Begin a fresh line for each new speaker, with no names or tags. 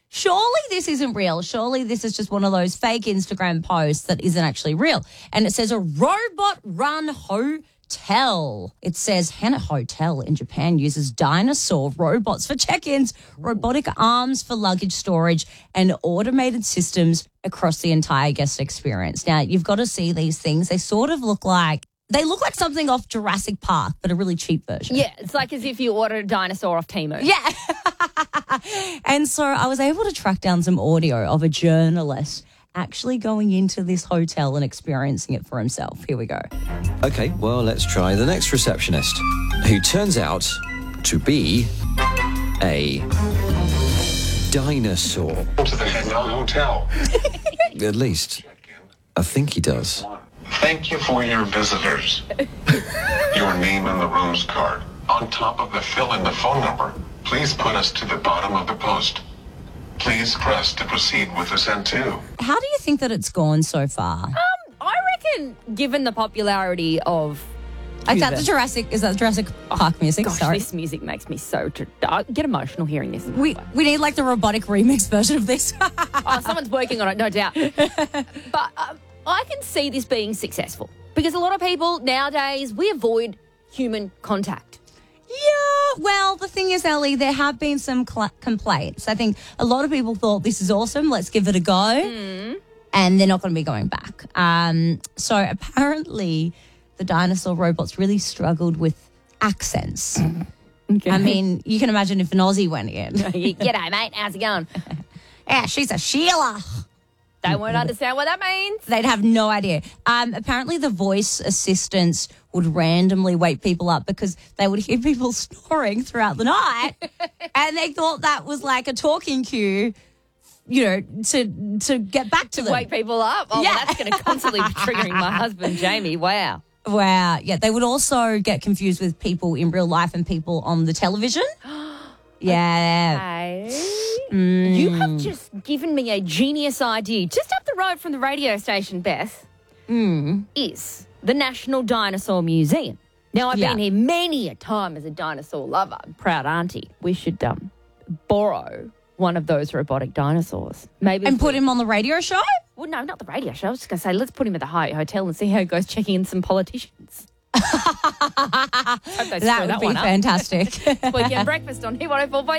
surely this isn't real. Surely this is just one of those fake Instagram posts that isn't actually real. And it says a robot-run hotel. It says Hana Hotel in Japan uses dinosaur robots for check-ins, robotic arms for luggage storage, and automated systems across the entire guest experience. Now, you've got to see these things. They sort of look like something off Jurassic Park, but a really cheap version.
Yeah, it's like as if you ordered a dinosaur off Temu.
Yeah. And so I was able to track down some audio of a journalist actually going into this hotel and experiencing it for himself. Here we go.
Okay, well, let's try the next receptionist, who turns out to be a dinosaur.
To the Hednell Hotel.
At least, I think he does.
Thank you for your visitors. Your name in the room's card. On top of the fill in the phone number. Please put us to the bottom of the post. Please press to proceed with the send to.
How do you think that it's gone so far?
I reckon, given the popularity of
Is that the Jurassic Park music?
Gosh,
Sorry.
this music makes me so... I get emotional hearing this.
We need like the robotic remix version of this.
Someone's working on it, no doubt. But I can see this being successful because a lot of people nowadays, we avoid human contact.
Yeah, well, the thing is, Ellie, there have been some complaints. I think a lot of people thought this is awesome, let's give it a go, and they're not going to be going back. So apparently the dinosaur robots really struggled with accents.
Okay.
I mean, you can imagine if an Aussie went in.
G'day, mate. How's it going?
Yeah, she's a Sheila.
They won't understand what that means.
They'd have no idea. Apparently the voice assistants would randomly wake people up because they would hear people snoring throughout the night and they thought that was like a talking cue, you know, to get back to them.
Wake people up? Oh,
Yeah.
well, that's going to constantly be triggering my husband, Jamie. Wow.
Wow. Yeah, they would also get confused with people in real life and people on the television. Yeah.
Hey, you have just given me a genius idea. Just up the road from the radio station, Beth, is the National Dinosaur Museum. Now, I've been here many a time as a dinosaur lover, proud auntie. We should borrow one of those robotic dinosaurs. Maybe
And put him on the radio show?
Well, no, not the radio show. I was just going to say, let's put him at the Hyatt Hotel and see how it goes checking in some politicians.
That would be fantastic.
Weekend breakfast on Hit 104.9.